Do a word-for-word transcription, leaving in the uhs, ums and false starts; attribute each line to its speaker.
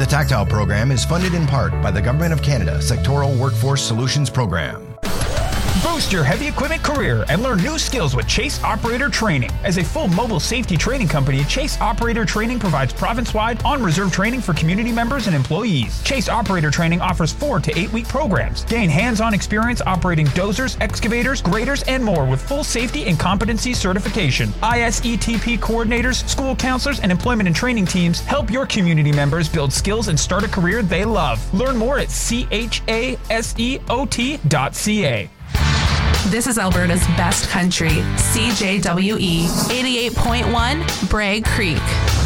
Speaker 1: The Tactile program is funded in part by the Government of Canada Sectoral Workforce Solutions Program.
Speaker 2: Boost your heavy equipment career and learn new skills with Chase Operator Training. As a full mobile safety training company, Chase Operator Training provides province-wide on-reserve training for community members and employees. Chase Operator Training offers four to eight-week programs. Gain hands-on experience operating dozers, excavators, graders, and more with full safety and competency certification. I S E T P coordinators, school counselors, and employment and training teams help your community members build skills and start a career they love. Learn more at C H A S E O T dot C A.
Speaker 3: This is Alberta's best country, C J W E eighty-eight point one, Bragg Creek.